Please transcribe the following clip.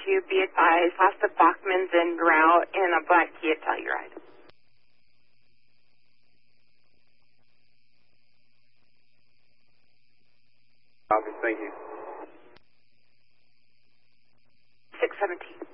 to be advised, past the Bachman's en route in a black Kia Telluride. Copy, thank you. 617.